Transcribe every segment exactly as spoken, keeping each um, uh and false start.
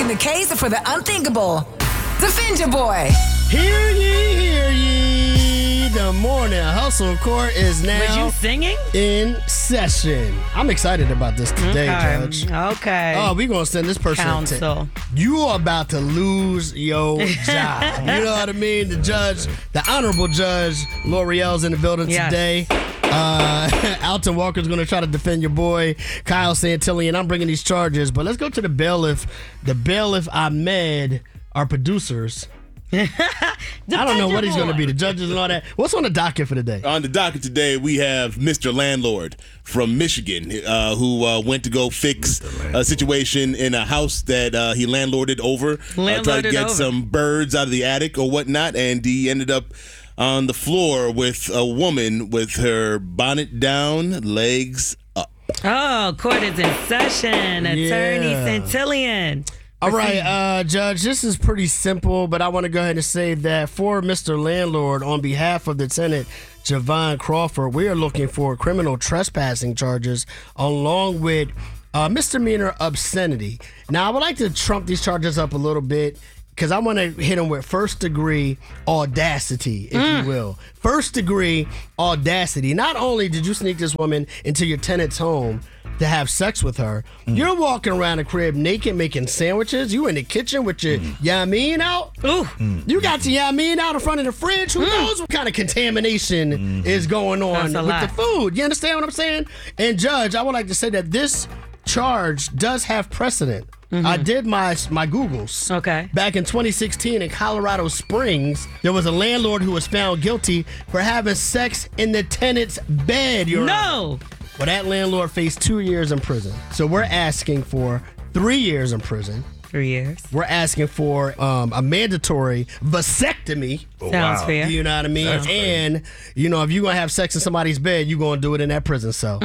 making the case for the unthinkable. Defend your boy. Hear ye, hear ye. The morning hustle court is now Was you singing? in session. I'm excited about this today, Okay. Judge. Okay. Oh, we gonna send this person Counsel. to you are about to lose your job. You know what I mean? The judge, the honorable judge, L'Oreal's in the building Yes. today. Uh, Alton Walker's going to try to defend your boy, Kyle Santillan. I'm bringing these charges, but let's go to the bailiff. The bailiff Ahmed, our producers. I don't know what he's going to be, the judges and all that. What's on the docket for today? On the docket today, we have Mister Landlord from Michigan, uh, who uh, went to go fix a situation in a house that uh, he landlorded over, uh, tried to Landlorded get over. some birds out of the attic or whatnot, and he ended up on the floor with a woman with her bonnet down, legs up. Oh, court is in session. Attorney Yeah. Santillan. All right, uh, Judge, this is pretty simple, but I want to go ahead and say that for Mister Landlord, on behalf of the tenant, Javon Crawford, we are looking for criminal trespassing charges along with uh, misdemeanor obscenity. Now, I would like to trump these charges up a little bit because I want to hit him with first degree audacity, if you will. First degree audacity. Not only did you sneak this woman into your tenant's home to have sex with her, you're walking around the crib naked making sandwiches. You in the kitchen with your yamin out. Ooh. You got your yamin out in front of the fridge. Who knows what kind of contamination is going on That's a with lot. the food? You understand what I'm saying? And Judge, I would like to say that this charge does have precedent. I did my my Googles. Okay. Back in twenty sixteen in Colorado Springs, there was a landlord who was found guilty for having sex in the tenant's bed. Your Honor. No. Well, that landlord faced two years in prison. So we're asking for three years in prison. Three years. We're asking for um, a mandatory vasectomy. Sounds fair. You know what I mean? That's crazy. And, you know, if you're going to have sex in somebody's bed, you're going to do it in that prison cell.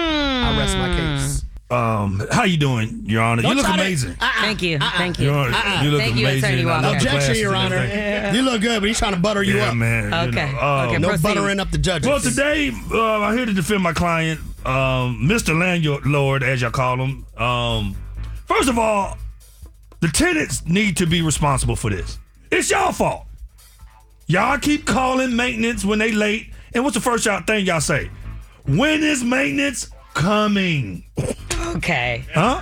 I rest my case. Um, how you doing, Your Honor? Don't you look try to- amazing. Thank you. Thank you. Your Honor, you look Thank you, amazing. Attorney I love Walker. the Objection, glasses Your and Honor. everything. You look good, but he's trying to butter you Yeah, up. man. you Okay. know, um, Okay, No proceed. buttering up the judges. Well, today uh, I'm here to defend my client, um, Mister Landlord, as y'all call him. Um, first of all, the tenants need to be responsible for this. It's y'all fault. Y'all keep calling maintenance when they late, and what's the first y'all thing y'all say? When is maintenance coming? Okay. Huh?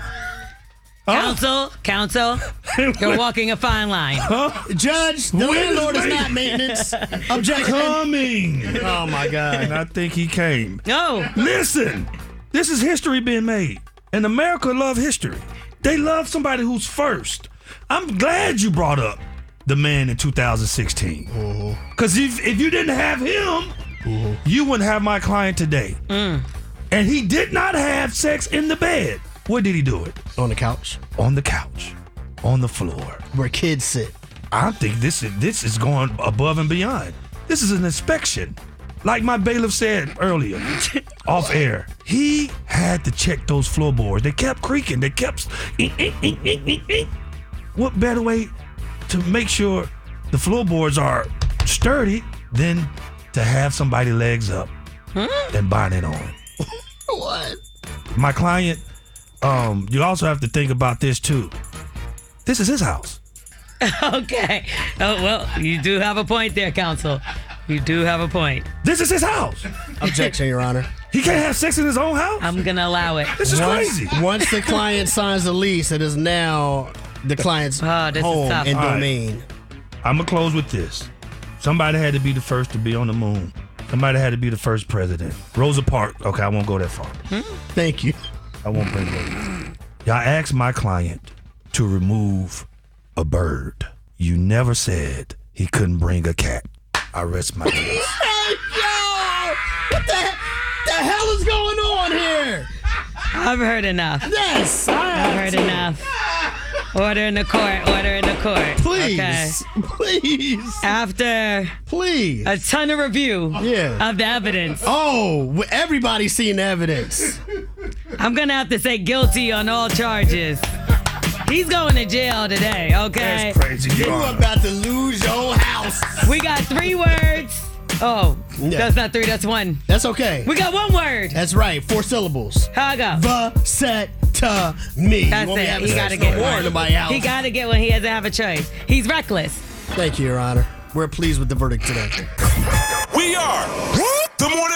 Counsel, counsel, you're walking a fine line. Judge, the When is landlord is not maintenance? maintenance. Objection. Coming. Oh, my God. And I think he came. No. Listen, this is history being made. And America love history. They love somebody who's first. I'm glad you brought up the man in two thousand sixteen. Because if, if you didn't have him, you wouldn't have my client today. And he did not have sex in the bed. Where did he do it? On the couch On the couch, on the floor. where kids sit. I think this is this is going above and beyond. This is an inspection. Like my bailiff said earlier, off air, he had to check those floorboards. They kept creaking. They kept. Ink, ink, ink, ink, ink, ink. What better way to make sure the floorboards are sturdy than to have somebody legs up and bonnet on? What? My client, um, you also have to think about this too. This is his house. Okay. Oh, well, you do have a point there, counsel. You do have a point. This is his house. Objection, Your Honor. He can't have sex in his own house. I'm going to allow it. This is Once, crazy. once the client signs the lease, it is now the client's Oh, this is home tough. and All right. domain. I'm gonna close with this. Somebody had to be the first to be on the moon. Somebody had to be the first president. Rosa Parks. Okay, I won't go that far. Thank you. I won't bring Rosa. Y'all asked my client to remove a bird. You never said he couldn't bring a cat. I rest my case. Hey, yo! What the, he- the hell is going on here? I've heard enough. Yes, I I've have heard to. enough. Order in the court. Order in the court. Please, Okay. please, After please. a ton of review Yeah. of the evidence, Oh, everybody's seen the evidence. I'm going to have to say guilty on all charges. He's going to jail today, okay? That's crazy. You You are are. about to lose your house. We got three words. Oh, Yeah. that's not three, that's one. That's okay. We got one word. That's right. Four syllables. How I go? Vasectomy. to me. That's you want me it. to have He sex gotta no get more one. in my house. He gotta get one. He doesn't have a choice. He's reckless. Thank you, Your Honor. We're pleased with the verdict today. We are the morning.